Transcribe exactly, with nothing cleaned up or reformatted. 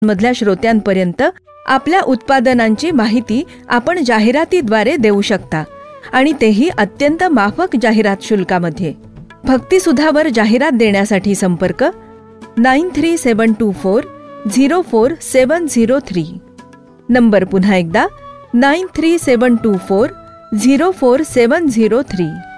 मधल्या श्रोत्यांपर्यंत आपल्या उत्पादनांची माहिती आपण जाहिरातीद्वारे देऊ शकता आणि तेही अत्यंत माफक जाहिरात शुल्कामध्ये. भक्तिसुधावर जाहिरात देण्यासाठी संपर्क nine three seven to four zero four seven zero three. Number पुन्हा एकदा nine three seven to four zero four seven zero three.